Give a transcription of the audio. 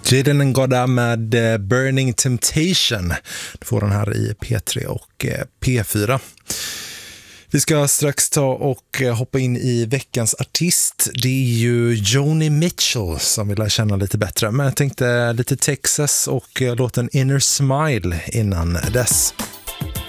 Jaden Ngoda med Burning Temptation. Du får den här i P3 och P4. Vi ska strax ta och hoppa in i veckans artist. Det är ju Joni Mitchell som vill lära känna lite bättre. Men jag tänkte lite Texas och låten Inner Smile innan dess.